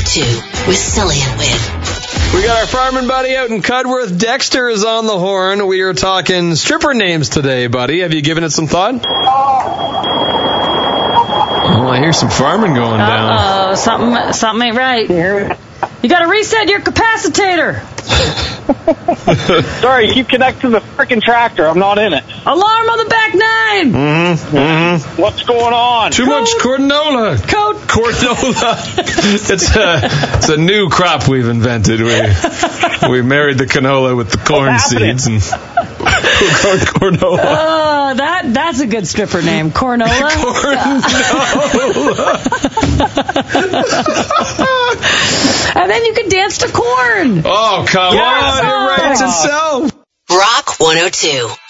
102 with Sully and Win. We got our farming buddy out in Cudworth. Dexter is on the horn. We are talking stripper names today, buddy. Have you given it some thought? Oh, I hear some farming going down. Uh-oh, something ain't right. You got to reset your capacitator. Sorry, keep connected to the freaking tractor. I'm not in it. Alarm on the back nine. What's going on? Too much cordanola. Cordanola. It's a new crop we've invented. We married the canola with the corn seeds and cornola. That's a good stripper name. Cornola. And then you can dance to corn. Oh, come on. It writes itself. Rock 102.